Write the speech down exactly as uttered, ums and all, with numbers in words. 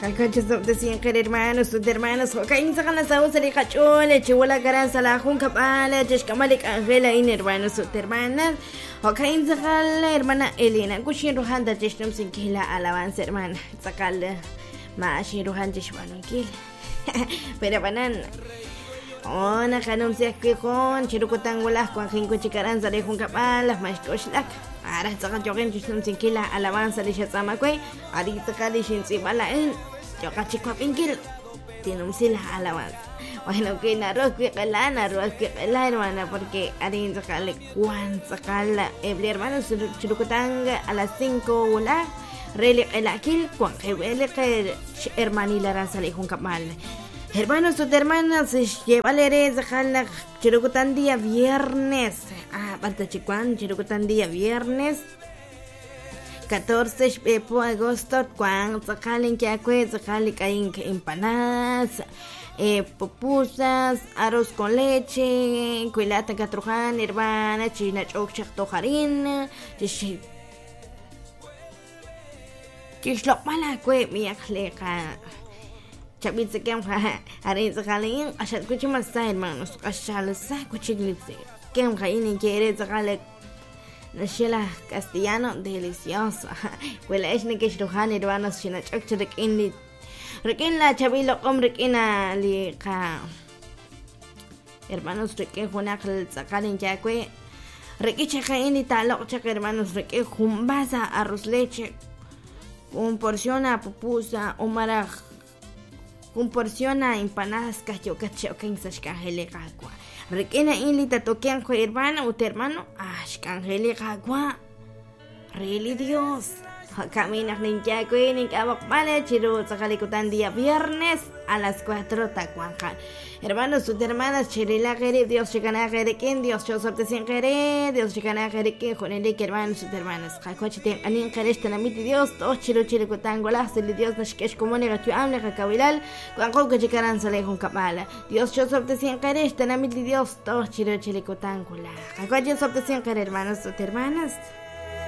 Alcanchas de cien hermanos, sus hermanos, Joaquín Sagana Sausa de Cachole, Chihuahua Garanza, la Junca Pala, Chescamalic Angela, in hermanos, sus hermanas, Joaquín Sagala, hermana Elena, Gushin Ruhanda, Chestum Sinkila, alabanza hermana, Zakala, Mashi Ruhan Cheshwano Kill. Pero banana. Ona kanum siya kikon, chirukutangulas, kung hinko chikaranza de Junca Pala, Mashkoshlak. Ara saka jokin chestum sinkila, alabanza de Shazamakwe, Arita Kalishin Sibalain. Joka chikwa pingil tinum sila alabanza. Bueno, que narroz que calana, arroz que la hermana, porque harin sakale cuan sakala eble hermano chirukutanga a las cinco ula rele el aquil cuan rele que hermanila ransale Junca Pala. Hermanos, sus hermanas se llevan a sakala chirukutan día viernes. Ah, falta chicuan chirukutan día viernes. catorce de agosto, cuando sacalen que acue, sacalen que empanadas, eh, pupusas, arroz con leche, cuilata catrujan, hermana, china chokchak tojarin, chish, chishlok mala cue, mi akleca, chabit se quem harin sacalen, ashat cuchimasa, hermanos, ashalsa cuchiglitse, quem hain quiere sacalen. Nashila castellano delicioso. Huele es ni que shruhan hermanos china chok chok indi. Rekin la chabilo com rekina li ka. Hermanos rekin hunak el sakalin yakwe. Rekin chaka indi talok chak hermanos rekin humbasa arroz leche. Un porciona pupusa umaraj. Un porciona empanadas cacho cacho kinsash kahele kakwa. Requena inlita toquean con hermana o tu hermano. Ashkangeli gagua. Really Dios. Caminas ninja queen en cabok vale chiru sakalikutan día viernes a las cuatro tacuanjan. Hermanos, sus hermanas chirila gere, Dios chicana gere quien, Dios yo sorte sin gere, Dios chicana gere quien, con el que hermanos, sus hermanas. Jacochite anin geresh tenamiti Dios, todos chiru chirikutan golas, el Dios nashkesh como negativo amle jacabilal, cuando que chicaran sale Junca Pala. Dios yo sorte sin geresh tenamiti Dios, todos chiru chirikutan golas. Jacochite sorte sin gere, hermanos, sus hermanas.